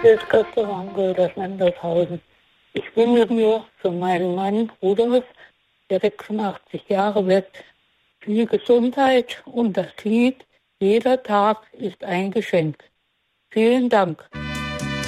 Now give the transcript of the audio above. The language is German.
Grüß Gott, Ranke, das Mendershausen. Ich wünsche mir für meinen Mann Rudolf, der 86 Jahre wird, viel Gesundheit und das Lied "Jeder Tag ist ein Geschenk". Vielen Dank.